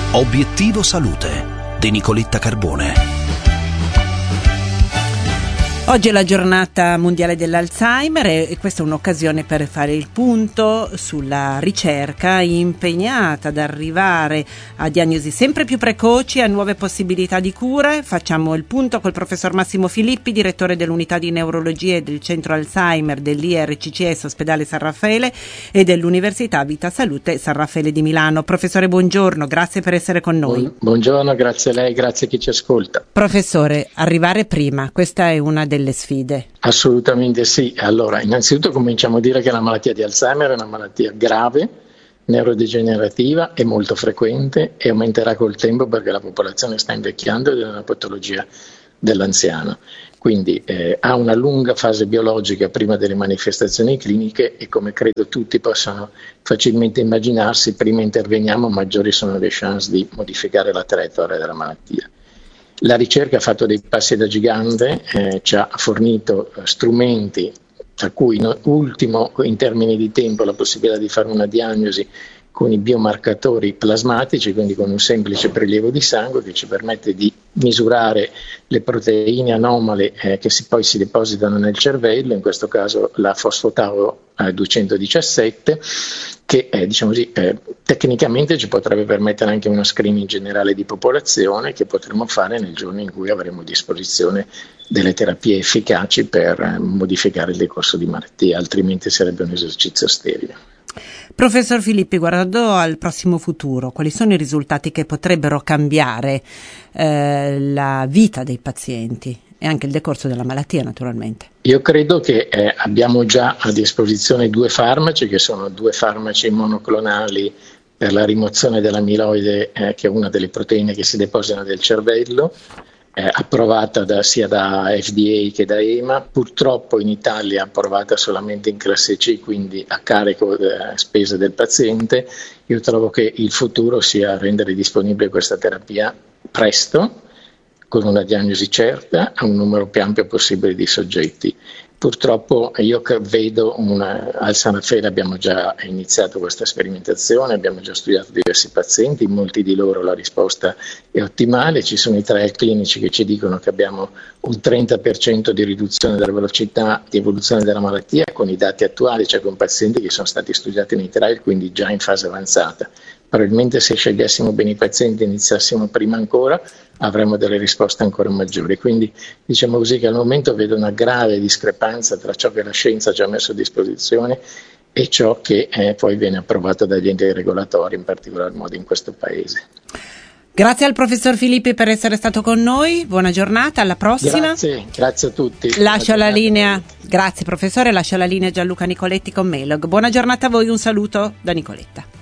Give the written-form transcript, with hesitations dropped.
Obiettivo Salute di Nicoletta Carbone. Oggi è la giornata mondiale dell'Alzheimer e questa è un'occasione per fare il punto sulla ricerca impegnata ad arrivare a diagnosi sempre più precoci e a nuove possibilità di cure. Facciamo il punto col professor Massimo Filippi, direttore dell'unità di neurologia e del centro Alzheimer dell'IRCCS Ospedale San Raffaele e dell'Università Vita Salute San Raffaele di Milano. Professore, buongiorno, grazie per essere con noi. Buongiorno, grazie a lei, grazie a chi ci ascolta. Professore, arrivare prima, questa è una delle sfide. Assolutamente sì. Allora, innanzitutto cominciamo a dire che la malattia di Alzheimer è una malattia grave, neurodegenerativa e molto frequente e aumenterà col tempo perché la popolazione sta invecchiando ed è una patologia dell'anziano. Quindi ha una lunga fase biologica prima delle manifestazioni cliniche e, come credo tutti possano facilmente immaginarsi, prima interveniamo maggiori sono le chance di modificare la traiettoria della malattia. La ricerca ha fatto dei passi da gigante, ci ha fornito strumenti, tra cui ultimo in termini di tempo la possibilità di fare una diagnosi con i biomarcatori plasmatici, quindi con un semplice prelievo di sangue che ci permette di misurare le proteine anomale che poi si depositano nel cervello, in questo caso la fosfotau 217, che tecnicamente ci potrebbe permettere anche uno screening generale di popolazione che potremo fare nel giorno in cui avremo a disposizione delle terapie efficaci per modificare il decorso di malattia, altrimenti sarebbe un esercizio sterile. Professor Filippi, guardando al prossimo futuro, quali sono i risultati che potrebbero cambiare la vita dei pazienti e anche il decorso della malattia, naturalmente? Io credo che abbiamo già a disposizione due farmaci, che sono due farmaci monoclonali per la rimozione dell'amiloide, che è una delle proteine che si depositano nel cervello, approvata sia da FDA che da EMA, purtroppo in Italia approvata solamente in classe C, quindi a carico delle spese del paziente. Io trovo che il futuro sia rendere disponibile questa terapia presto, con una diagnosi certa, a un numero più ampio possibile di soggetti. Purtroppo io vedo al San Raffaele abbiamo già iniziato questa sperimentazione, abbiamo già studiato diversi pazienti, in molti di loro la risposta è ottimale, ci sono i trial clinici che ci dicono che abbiamo un 30% di riduzione della velocità di evoluzione della malattia con i dati attuali, cioè con pazienti che sono stati studiati nei trial, quindi già in fase avanzata. Probabilmente se scegliessimo bene i pazienti e iniziassimo prima ancora avremmo delle risposte ancora maggiori, quindi diciamo così che al momento vedo una grave discrepanza tra ciò che la scienza ci ha messo a disposizione e ciò che poi viene approvato dagli enti regolatori, in particolar modo in questo Paese. Grazie al professor Filippi per essere stato con noi, buona giornata, alla prossima. Grazie a tutti. Lascio la linea, grazie professore, lascio la linea a Gianluca Nicoletti con Melog. Buona giornata a voi, un saluto da Nicoletta.